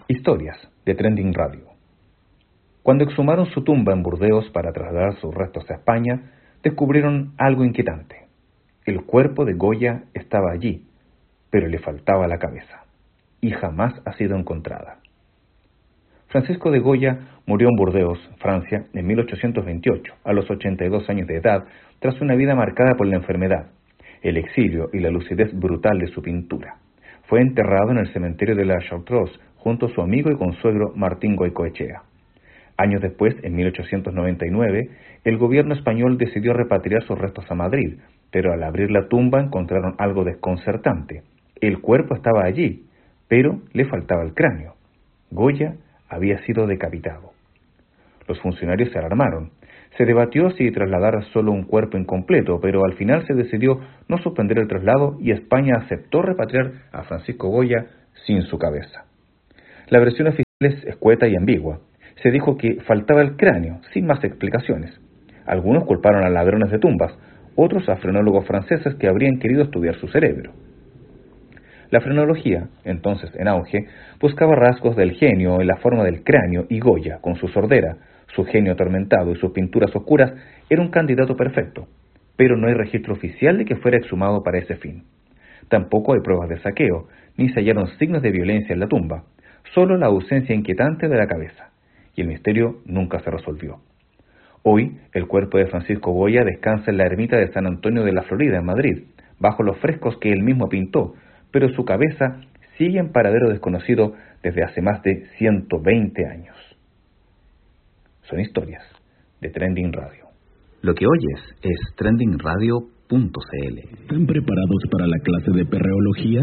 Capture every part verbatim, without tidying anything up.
Historias de Trending Radio. Cuando exhumaron su tumba en Burdeos para trasladar sus restos a España, descubrieron algo inquietante. El cuerpo de Goya estaba allí, pero le faltaba la cabeza, y jamás ha sido encontrada. Francisco de Goya murió en Burdeos, Francia, en mil ochocientos veintiocho, a los ochenta y dos años de edad, tras una vida marcada por la enfermedad, el exilio y la lucidez brutal de su pintura. Fue enterrado en el cementerio de la Chartreuse, junto a su amigo y consuegro Martín Goicoechea. Años después, en mil ochocientos noventa y nueve, el gobierno español decidió repatriar sus restos a Madrid, pero al abrir la tumba encontraron algo desconcertante. El cuerpo estaba allí, pero le faltaba el cráneo. Goya había sido decapitado. Los funcionarios se alarmaron. Se debatió si trasladar solo un cuerpo incompleto, pero al final se decidió no suspender el traslado y España aceptó repatriar a Francisco Goya sin su cabeza. La versión oficial es escueta y ambigua. Se dijo que faltaba el cráneo, sin más explicaciones. Algunos culparon a ladrones de tumbas, otros a frenólogos franceses que habrían querido estudiar su cerebro. La frenología, entonces en auge, buscaba rasgos del genio en la forma del cráneo y Goya, con su sordera, su genio atormentado y sus pinturas oscuras, era un candidato perfecto, pero no hay registro oficial de que fuera exhumado para ese fin. Tampoco hay pruebas de saqueo, ni se hallaron signos de violencia en la tumba, solo la ausencia inquietante de la cabeza, y el misterio nunca se resolvió. Hoy, el cuerpo de Francisco Goya descansa en la ermita de San Antonio de la Florida, en Madrid, bajo los frescos que él mismo pintó, pero su cabeza sigue en paradero desconocido desde hace más de ciento veinte años. Son historias de Trending Radio. Lo que oyes es trending radio punto c l. ¿Están preparados para la clase de perreología?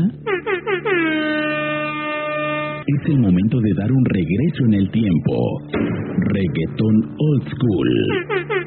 Es el momento de dar un regreso en el tiempo. Reggaetón Old School.